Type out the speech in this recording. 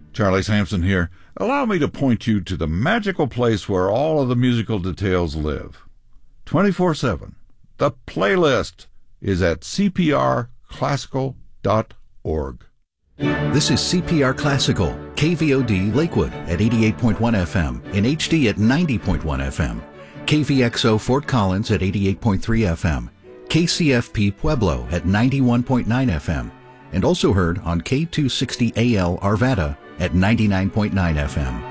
Charlie Sampson here. Allow me to point you to the magical place where all of the musical details live. 24/7. The playlist is at cprclassical.org. This is CPR Classical, KVOD Lakewood at 88.1 FM, in HD at 90.1 FM, KVXO Fort Collins at 88.3 FM, KCFP Pueblo at 91.9 FM, and also heard on K260AL Arvada at 99.9 FM.